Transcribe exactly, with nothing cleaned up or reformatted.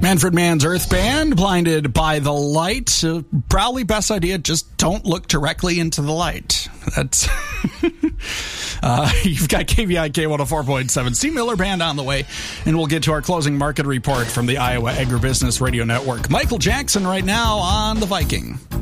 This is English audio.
Manfred Mann's Earth Band, Blinded by the Light. Uh, probably best idea, just don't look directly into the light. That's uh, you've got K V I K one oh four point seven. Steve Miller Band on the way, and we'll get to our closing market report from the Iowa Agribusiness Radio Network. Michael Jackson right now on the Viking.